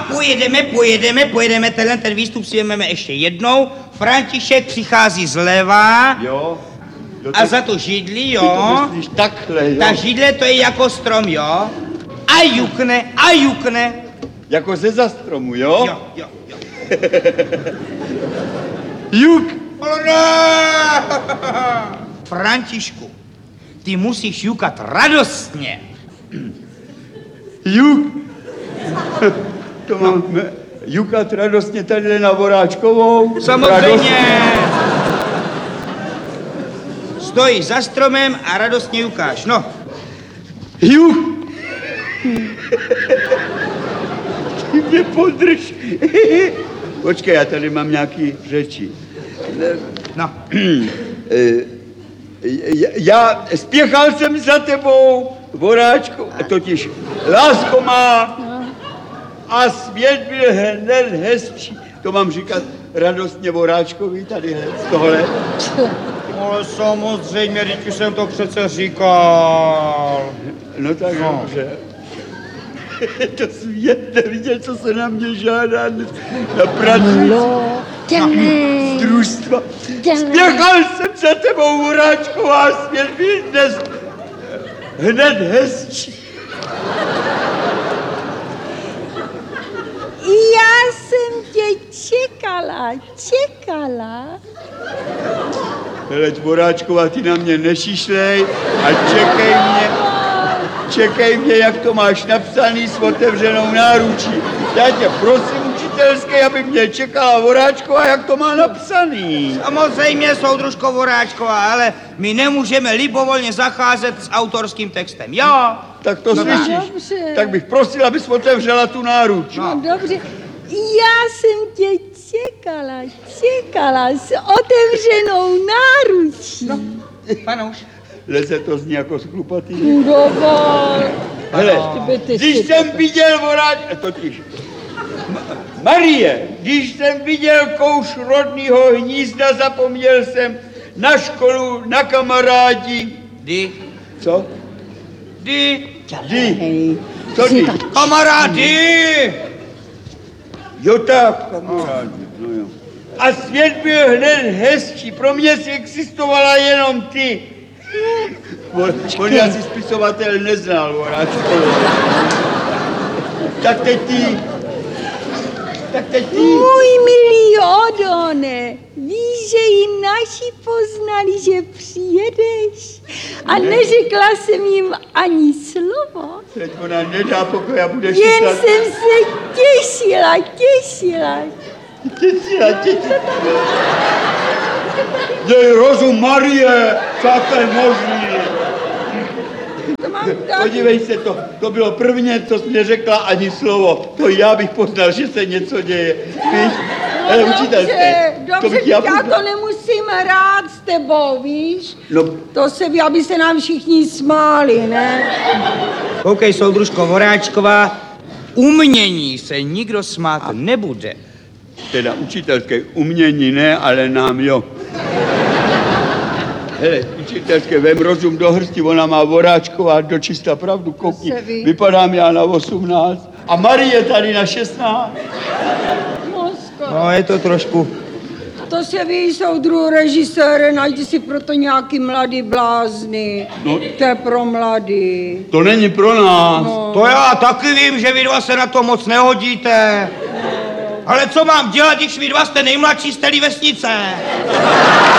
pojedeme, ten výstup si vezmeme ještě jednou. František přichází zleva. Jo. A za to židli, jo. Ty to myslíš takhle, jo. Ta židle to je jako strom, jo. A jukne. Jako ze zastromu, jo? Jo. Juk. Františku, ty musíš jukat radostně. Juk. To mám jukat radostně tady na Voráčkovou. Samozřejmě. Stojíš za stromem a radostně jukáš, no. Juk. Ty mě podrž. Počkej, já tady mám nějaký řeči. No. Já spěchal jsem za tebou, Voráčku, totiž lásko má a svět byl hned hezčí. To mám říkat radostně Voráčkovi tady z tohle. Ale samozřejmě, teď jsem to přece říkal. No tak dobře. To svět neviděl, co se na mě žádá na práci. Z družstva. Spěchal jsem za tebou, Voráčko, a svět byl dnes hned hezčí. Já jsem tě čekala. Heleď, Voráčková, ty na mě nešišlej a čekej mě, jak to máš napsaný s otevřenou náručí. Já tě prosím, učitelské, aby mě čekala Voráčková, jak to má napsaný. Samozřejmě, soudružko Voráčková, ale my nemůžeme libovolně zacházet s autorským textem, jo? Tak to slyšíš. Dobře. Tak bych prosil, abys otevřela tu náruč. No dobře, já jsem tě čekala s otevřenou náručí. No, panouš. Leze to zní jako sklupatý. Dovol. Hele, když jsem viděl totiž, Marie, když jsem viděl kouš rodného hnízda, zapomněl jsem na školu, na kamarádi. Kdy? Co? Kdy? Co ty? Kamarády! Jo tak, kamarádi, no jo. A svět byl hned hezčí, pro mě si existovala jenom ty. On je asi spisovatel neznal, Voráčko. Tak teď ty. Můj milý Odone, víš, že i naši poznali, že přijedeš? A neřekla jsem jim ani slovo. Teď ona nedá pokoj a budeš Jen myslet. jsem se těšila. Dej rozum, Marie, co to je možný? To mám tak. Podívej se, to bylo prvně, co jsi neřekla ani slovo. To já bych poznal, že se něco děje. Víš? Ale učitelské. Dobře, já to nemusím hrát s tebou, víš? No. To se ví, aby se nám všichni smáli, ne? Koukej, soudružko Voráčková, umění se nikdo smát nebude. Teda učitelské umění ne, ale nám jo. Hele, učitelské, vem rozum do hrsti, ona má Voráčková dočista pravdu, koukni, vypadám já na 18 a Marie tady na 16. No, je to trošku. To se ví, soudruhu režisére, najdi si proto nějaký mladý blázny. No. To je pro mladý. To není pro nás. No. To já taky vím, že vy dva se na to moc nehodíte. Ale co mám dělat, když vy dva jste nejmladší z té vesnice?